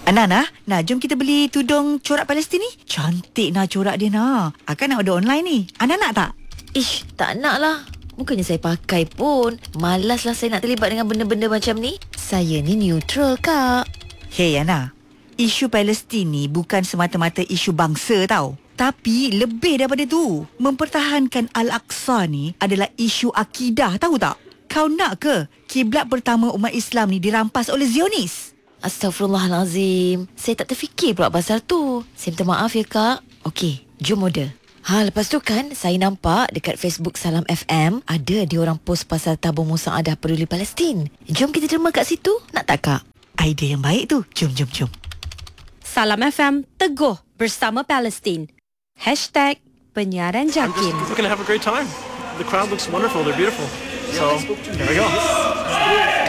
Ana, jom kita beli tudung corak Palestin ni. Cantik corak dia Akan nak order online ni. Ana nak tak? Ish, tak nak lah. Bukannya saya pakai pun. Malaslah saya nak terlibat dengan benda-benda macam ni. Saya ni neutral, Kak. Hey Ana, isu Palestin ni bukan semata-mata isu bangsa tau. Tapi lebih daripada tu. Mempertahankan Al-Aqsa ni adalah isu akidah, tahu tak? Kau nak ke kiblat pertama umat Islam ni dirampas oleh Zionis? Astaghfirullahalazim. Saya tak terfikir pula pasal tu. Saya minta maaf ya, Kak. Okey, jom order. Lepas tu kan saya nampak dekat Facebook Salam FM ada dia orang post pasal tabung musaadah peduli Palestin. Jom kita derma kat situ. Nak tak, Kak? Idea yang baik tu. Jom. Salam FM teguh bersama Palestin. #penyiaran Jakim. We're going to have a great time. The crowd looks wonderful. They're beautiful. So, here we go.